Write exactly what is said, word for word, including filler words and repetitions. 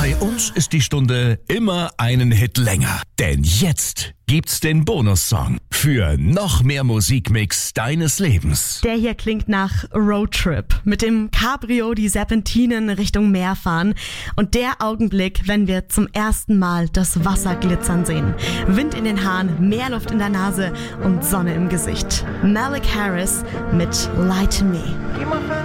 Bei uns ist die Stunde immer einen Hit länger. Denn jetzt gibt's den Bonussong für noch mehr Musikmix deines Lebens. Der hier klingt nach Roadtrip. Mit dem Cabrio die Serpentinen Richtung Meer fahren. Und der Augenblick, wenn wir zum ersten Mal das Wasser glitzern sehen. Wind in den Haaren, Meerluft in der Nase und Sonne im Gesicht. Malik Harris mit Lie to Me.